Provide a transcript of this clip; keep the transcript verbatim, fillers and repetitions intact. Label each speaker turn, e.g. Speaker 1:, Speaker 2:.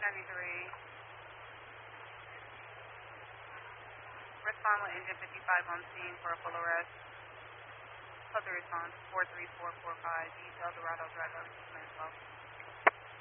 Speaker 1: ninety-three. Respond with engine fifty-five on scene for a full arrest. Other response four three four four five, East El Dorado Drive, over six minutes.